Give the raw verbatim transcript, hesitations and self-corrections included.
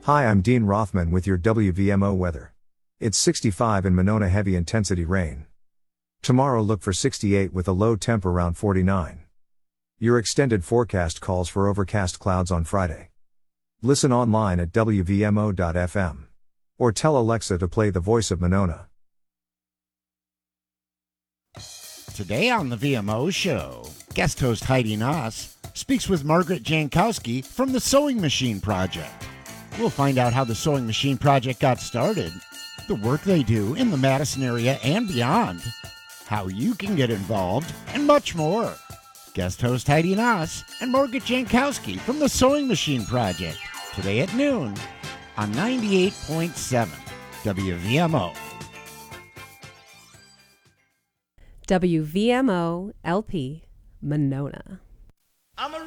Hi, I'm Dean Rothman with your W V M O weather. It's sixty-five in Monona, heavy intensity rain. Tomorrow look for sixty-eight with a low temp around forty-nine. Your extended forecast calls for overcast clouds on Friday. Listen online at W V M O dot F M. Or tell Alexa to play The Voice of Monona. Today on the V M O Show, guest host Heidi Noss speaks with Margaret Jankowski from the Sewing Machine Project. We'll find out how the Sewing Machine Project got started, the work they do in the Madison area and beyond, how you can get involved, and much more. Guest host Heidi Noss and Margaret Jankowski from the Sewing Machine Project, today at noon on ninety-eight point seven W V M O. W V M O L P, Monona. I'm a